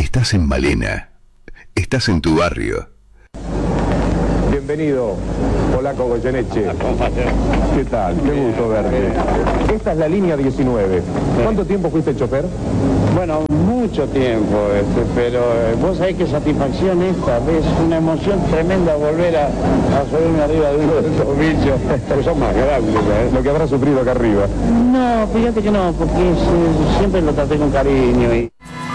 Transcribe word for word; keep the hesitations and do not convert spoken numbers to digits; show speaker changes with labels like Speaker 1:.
Speaker 1: Estás en Malena. Estás en tu barrio.
Speaker 2: Bienvenido, Polaco Goyeneche. ¿Qué tal? Qué gusto verte. Esta es la línea diecinueve. ¿Cuánto tiempo fuiste chofer?
Speaker 3: Bueno, mucho tiempo, este, pero eh, vos sabés qué satisfacción esta, es una emoción tremenda volver a, a subirme arriba de uno de estos bichos, que son más grandes, ¿eh?
Speaker 2: Lo que habrás sufrido acá arriba.
Speaker 3: No, fíjate que no, porque es, eh, siempre lo traté con cariño y...